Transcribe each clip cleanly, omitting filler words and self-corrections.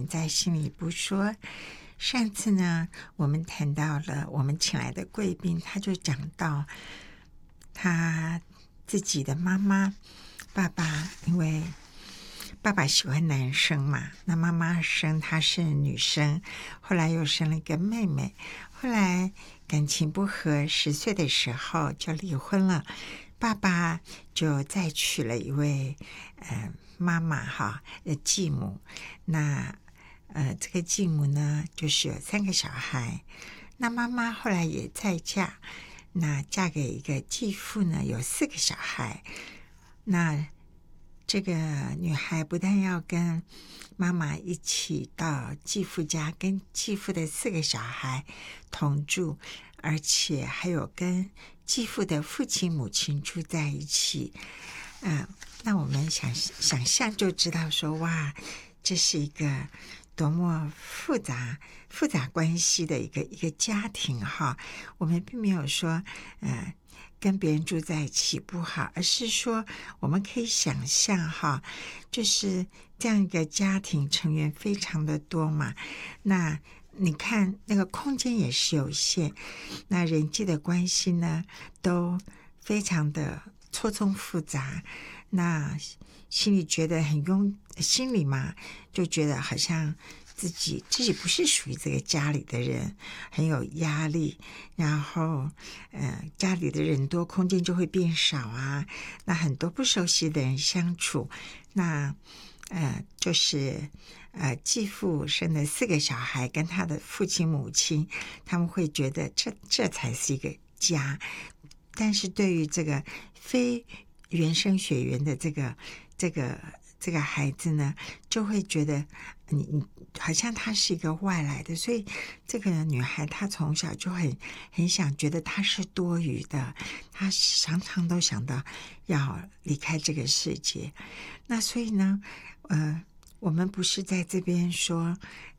在心里不说。上次呢，我们谈到了我们请来的贵宾，他就讲到他自己的妈妈、爸爸，因为爸爸喜欢男生嘛，那妈妈生她是女生，后来又生了一个妹妹，后来感情不和，10岁的时候就离婚了。爸爸就再娶了一位妈妈继母，那这个继母呢就是有3个小孩，那妈妈后来也再嫁，那嫁给一个继父呢有4个小孩，那这个女孩不但要跟妈妈一起到继父家跟继父的4个小孩同住，而且还有跟继父的父亲母亲住在一起。那我们想象就知道说，哇，这是一个多么复杂关系的一个家庭哈。我们并没有说跟别人住在一起不好，而是说我们可以想象哈，就是这样一个家庭成员非常的多嘛，那你看那个空间也是有限，那人际的关系呢都非常的错综复杂，那心里觉得心里嘛就觉得好像自己不是属于这个家里的人，很有压力，然后家里的人多，空间就会变少啊，那很多不熟悉的人相处，那就是继父生的4个小孩跟他的父亲母亲，他们会觉得这才是一个家，但是对于这个非原生血缘的这个孩子呢，就会觉得你好像他是一个外来的，所以这个女孩她从小就很想觉得她是多余的，她常常都想到要离开这个世界。那所以呢我们不是在这边说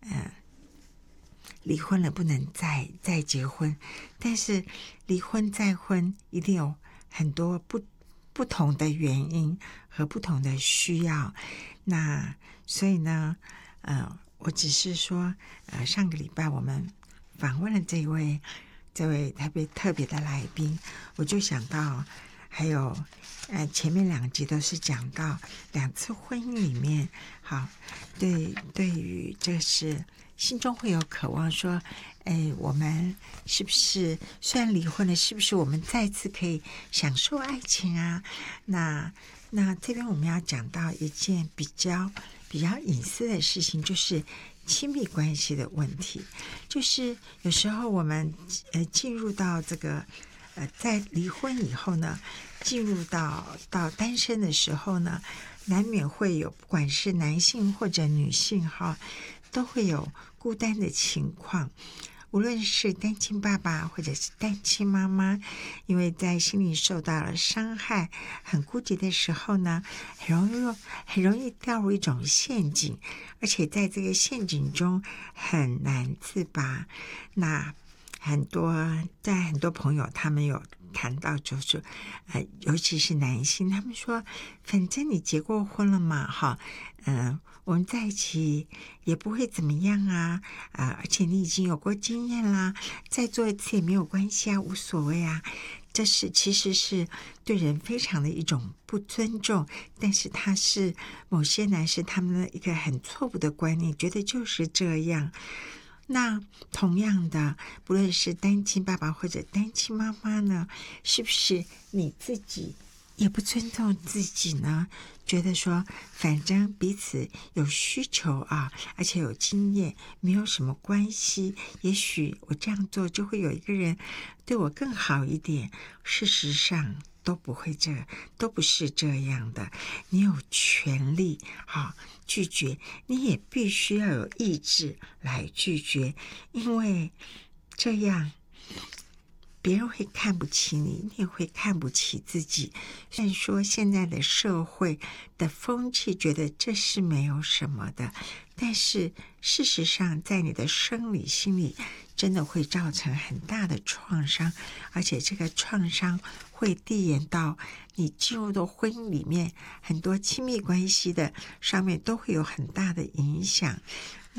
离婚了不能再结婚，但是离婚再婚一定有很多不同的原因和不同的需要。那所以呢我只是说上个礼拜我们访问了这位特别的来宾，我就想到还有前面2集都是讲到2次婚姻里面，好，对于这是心中会有渴望说，我们是不是虽然离婚了，是不是我们再次可以享受爱情啊？那这边我们要讲到一件比较隐私的事情，就是亲密关系的问题。就是有时候我们进入到这个在离婚以后呢，进入到单身的时候呢，难免会有不管是男性或者女性都会有孤单的情况，无论是单亲爸爸或者是单亲妈妈，因为在心里受到了伤害，很孤寂的时候呢，很容易掉入一种陷阱，而且在这个陷阱中很难自拔。那很多朋友他们有谈到，就是尤其是男性，他们说反正你结过婚了嘛我们在一起也不会怎么样啊而且你已经有过经验啦，再做一次也没有关系啊，无所谓啊。这其实是对人非常的一种不尊重，但是他是某些男士他们的一个很错误的观念，觉得就是这样。那同样的，不论是单亲爸爸或者单亲妈妈呢，是不是你自己也不尊重自己呢？觉得说反正彼此有需求啊，而且有经验，没有什么关系，也许我这样做就会有一个人对我更好一点。事实上都不是这样的。你有权利拒绝，你也必须要有意志来拒绝，因为这样别人会看不起你，你也会看不起自己。虽然说现在的社会的风气觉得这是没有什么的，但是事实上在你的生理心理真的会造成很大的创伤，而且这个创伤会递延到你进入到婚姻里面，很多亲密关系的上面都会有很大的影响。